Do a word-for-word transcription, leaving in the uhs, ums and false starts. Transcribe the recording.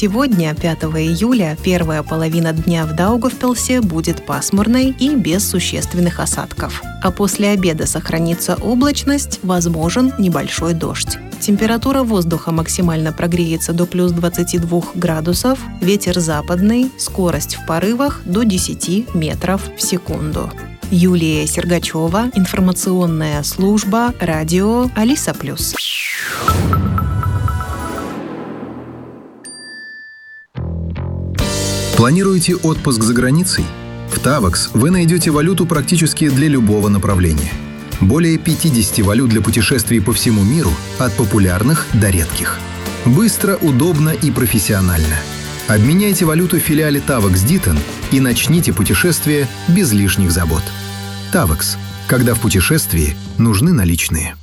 Сегодня, пятого июля, первая половина дня в Даугавпилсе будет пасмурной и без существенных осадков. А после обеда сохранится облачность, возможен небольшой дождь. Температура воздуха максимально прогреется до плюс двадцати двух градусов, ветер западный, скорость в порывах до десяти метров в секунду. Юлия Сергачева, информационная служба, радио Алиса Плюс. Планируете отпуск за границей? В Tavax вы найдете валюту практически для любого направления. Более пятидесяти валют для путешествий по всему миру, от популярных до редких. Быстро, удобно и профессионально. Обменяйте валюту в филиале Tavax Ditton и начните путешествие без лишних забот. Tavax. Когда в путешествии нужны наличные.